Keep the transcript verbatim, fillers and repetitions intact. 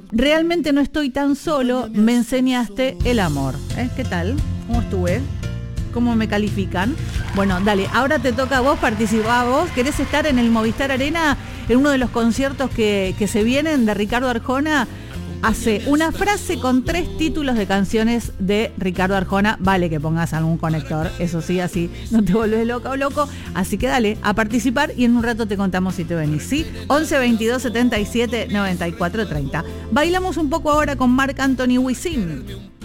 Realmente no estoy tan solo, me enseñaste el amor. ¿Eh? ¿Qué tal? ¿Cómo estuve? ¿Cómo me califican? Bueno, dale, ahora te toca a vos, participá vos. ¿Querés estar en el Movistar Arena en uno de los conciertos que, que se vienen de Ricardo Arjona? Hace una frase con tres títulos de canciones de Ricardo Arjona. Vale que pongas algún conector, eso sí, así no te volvés loca o loco. Así que dale, a participar y en un rato te contamos si te venís, ¿sí? once veintidós setenta y siete noventa y cuatro treinta. Bailamos un poco ahora con Marc Anthony Wisin.